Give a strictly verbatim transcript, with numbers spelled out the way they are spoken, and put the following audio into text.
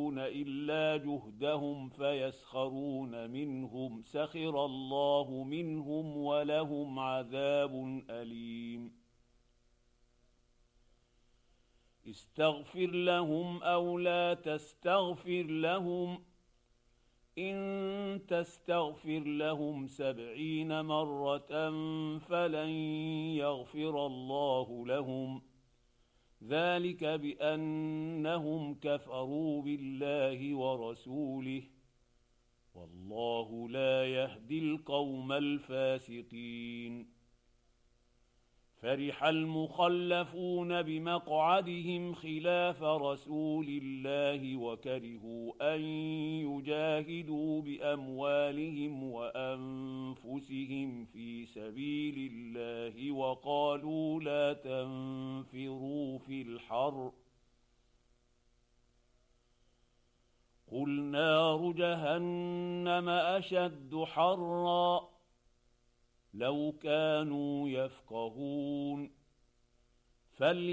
يريدون إلا جهدهم فيسخرون منهم سخر الله منهم ولهم عذاب أليم استغفر لهم أو لا تستغفر لهم إن تستغفر لهم سبعين مرة فلن يغفر الله لهم ذلك بأنهم كفروا بالله ورسوله والله لا يهدي القوم الفاسقين فرح المخلفون بمقعدهم خلاف رسول الله وكرهوا أن يجاهدوا بأموالهم وأنفسهم في سبيل الله وقالوا لا تنفروا في الحر قل نار جهنم أشد حرا لو كانوا يفقهون